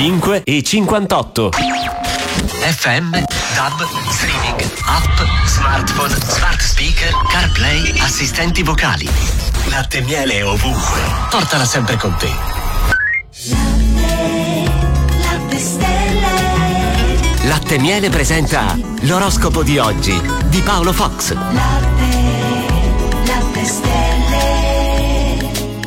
5:58. FM, DAB, streaming, app, smartphone, smart speaker, CarPlay, assistenti vocali. Latte e miele ovunque. Portala sempre con te. Latte Stelle. Latte e miele presenta l'oroscopo di oggi di Paolo Fox. Latte Stelle.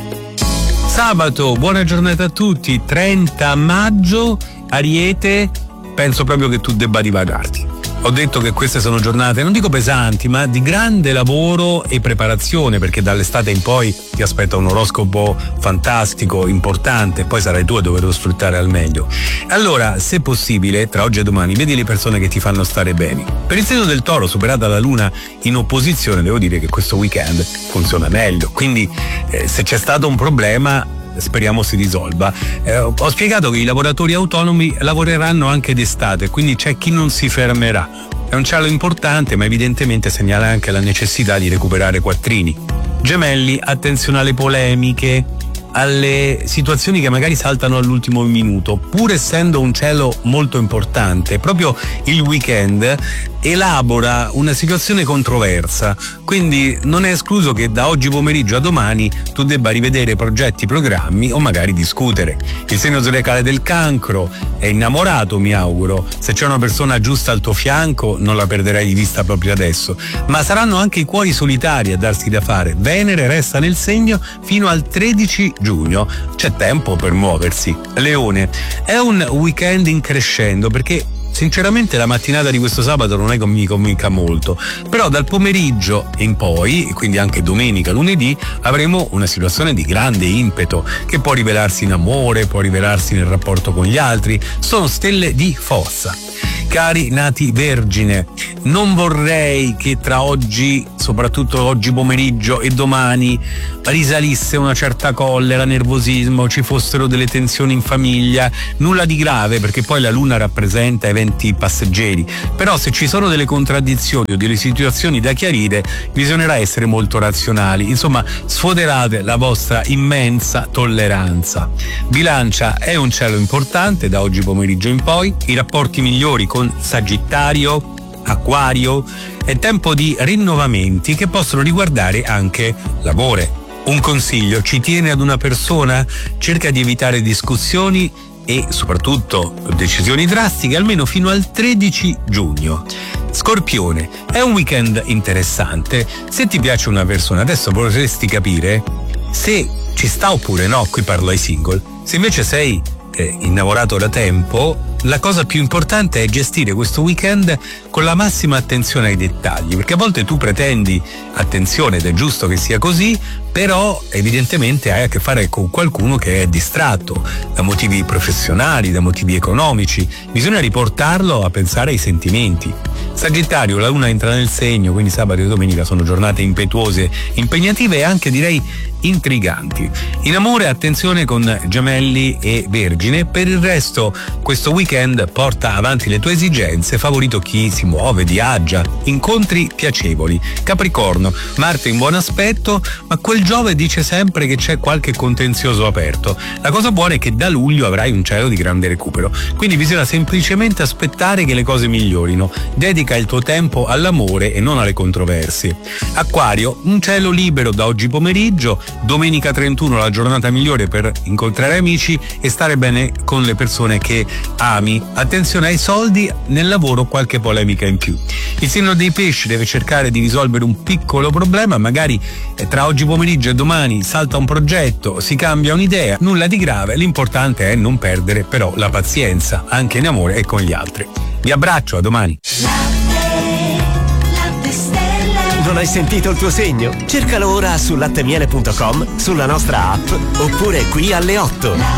Sabato, buona giornata a tutti, 30 maggio, Ariete, penso proprio che tu debba divagarti. Ho detto che queste sono giornate, non dico pesanti, ma di grande lavoro e preparazione, perché dall'estate in poi ti aspetta un oroscopo fantastico, importante, poi sarai tu a doverlo sfruttare al meglio. Allora, se possibile, tra oggi e domani, vedi le persone che ti fanno stare bene. Per il segno del Toro, superata la Luna in opposizione, devo dire che questo weekend funziona meglio, quindi se c'è stato un problema speriamo si risolva. Ho spiegato che i lavoratori autonomi lavoreranno anche d'estate, quindi c'è chi non si fermerà. È un cielo importante, ma evidentemente segnala anche la necessità di recuperare quattrini. Gemelli, attenzione alle polemiche, alle situazioni che magari saltano all'ultimo minuto. Pur essendo un cielo molto importante, proprio il weekend elabora una situazione controversa, quindi non è escluso che da oggi pomeriggio a domani tu debba rivedere progetti, programmi o magari discutere. Il segno zodiacale del Cancro è innamorato, mi auguro. Se c'è una persona giusta al tuo fianco non la perderai di vista proprio adesso, ma saranno anche i cuori solitari a darsi da fare. Venere resta nel segno fino al 13 giugno, c'è tempo per muoversi. Leone, è un weekend in crescendo perché sinceramente la mattinata di questo sabato non è che mi convinca molto, però dal pomeriggio in poi, quindi anche domenica, lunedì, avremo una situazione di grande impeto che può rivelarsi in amore, può rivelarsi nel rapporto con gli altri. Sono stelle di forza. Cari nati Vergine, non vorrei che tra oggi, soprattutto oggi pomeriggio e domani, risalisse una certa collera, nervosismo, ci fossero delle tensioni in famiglia, nulla di grave perché poi la Luna rappresenta eventi passeggeri, però se ci sono delle contraddizioni o delle situazioni da chiarire bisognerà essere molto razionali, insomma sfoderate la vostra immensa tolleranza. Bilancia, è un cielo importante da oggi pomeriggio in poi, i rapporti migliori con Sagittario, Acquario, è tempo di rinnovamenti che possono riguardare anche l'amore. Un consiglio: ci tieni ad una persona? Cerca di evitare discussioni e soprattutto decisioni drastiche almeno fino al 13 giugno. Scorpione, è un weekend interessante. Se ti piace una persona, adesso vorresti capire se ci sta oppure no, qui parlo ai single. Se invece sei innamorato da tempo, la cosa più importante è gestire questo weekend con la massima attenzione ai dettagli, perché a volte tu pretendi attenzione ed è giusto che sia così, però evidentemente hai a che fare con qualcuno che è distratto da motivi professionali, da motivi economici. Bisogna riportarlo a pensare ai sentimenti. Sagittario, la Luna entra nel segno, quindi sabato e domenica sono giornate impetuose, impegnative e anche direi intriganti. In amore attenzione con Gemelli e Vergine, per il resto questo weekend porta avanti le tue esigenze, favorito chi si muove, viaggia, incontri piacevoli. Capricorno, Marte in buon aspetto, ma quel Giove dice sempre che c'è qualche contenzioso aperto. La cosa buona è che da luglio avrai un cielo di grande recupero, quindi bisogna semplicemente aspettare che le cose migliorino. Dedica il tuo tempo all'amore e non alle controversie. Acquario, un cielo libero da oggi pomeriggio, domenica 31 la giornata migliore per incontrare amici e stare bene con le persone che ami. Attenzione ai soldi, nel lavoro qualche polemica in più. Il segno dei pesci deve cercare di risolvere un piccolo problema, magari tra oggi pomeriggio e domani salta un progetto, si cambia un'idea, nulla di grave, l'importante è non perdere però la pazienza, anche in amore e con gli altri. Vi abbraccio, a domani. Non hai sentito il tuo segno? Cercalo ora su lattemiele.com, sulla nostra app oppure qui alle 8.